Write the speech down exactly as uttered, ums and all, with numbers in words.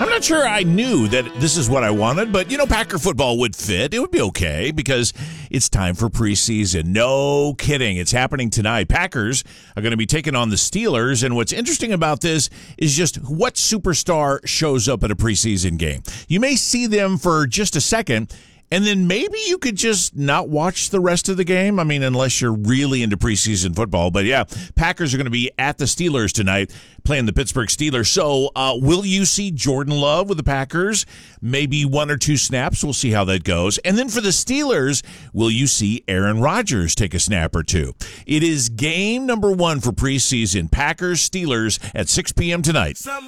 I'm not sure I knew that this is what I wanted, but, you know, Packer football would fit. It would be okay because it's time for preseason. No kidding. It's happening tonight. Packers are going to be taking on the Steelers, and what's interesting about this is just what superstar shows up at a preseason game. You may see them for just a second, and then maybe you could just not watch the rest of the game. I mean, unless you're really into preseason football. But yeah, Packers are going to be at the Steelers tonight playing the Pittsburgh Steelers. So uh, will you see Jordan Love with the Packers? Maybe one or two snaps. We'll see how that goes. And then for the Steelers, will you see Aaron Rodgers take a snap or two? It is game number one for preseason. Packers Steelers at six p.m. tonight.